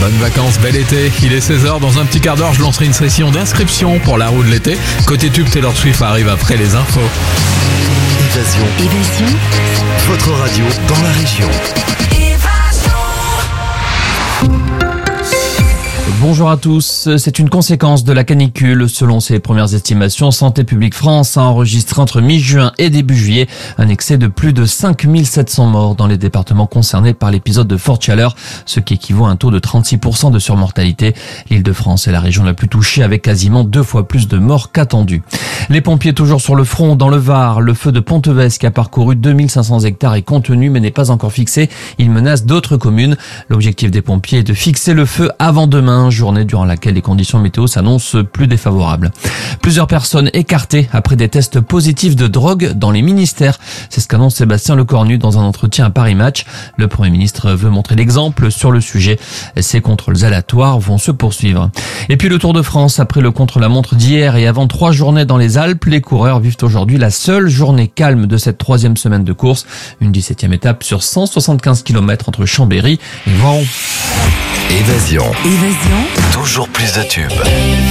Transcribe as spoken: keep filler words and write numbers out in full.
Bonnes vacances, bel été. Il est seize heures. Dans un petit quart d'heure, je lancerai une session d'inscription pour la roue de l'été. Côté tube, Taylor Swift arrive après les infos. Évasion. Évasion. Votre radio dans la région. Bonjour à tous. C'est une conséquence de la canicule. Selon ses premières estimations, Santé publique France a enregistré entre mi-juin et début juillet un excès de plus de cinq mille sept cents morts dans les départements concernés par l'épisode de forte chaleur, ce qui équivaut à un taux de trente-six pour cent de surmortalité. L'Île-de-France est la région la plus touchée avec quasiment deux fois plus de morts qu'attendu. Les pompiers toujours sur le front dans le Var. Le feu de Pontevès qui a parcouru deux mille cinq cents hectares est contenu mais n'est pas encore fixé. Il menace d'autres communes. L'objectif des pompiers est de fixer le feu avant demain, journée durant laquelle les conditions météo s'annoncent plus défavorables. Plusieurs personnes écartées après des tests positifs de drogue dans les ministères. C'est ce qu'annonce Sébastien Lecornu dans un entretien à Paris Match. Le Premier ministre veut montrer l'exemple sur le sujet. Ces contrôles aléatoires vont se poursuivre. Et puis le Tour de France, après le contre-la-montre d'hier et avant trois journées dans les Alpes, les coureurs vivent aujourd'hui la seule journée calme de cette troisième semaine de course. Une dix-septième étape sur cent soixante-quinze kilomètres entre Chambéry et Voiron. Évasion. Évasion. Toujours plus de tubes.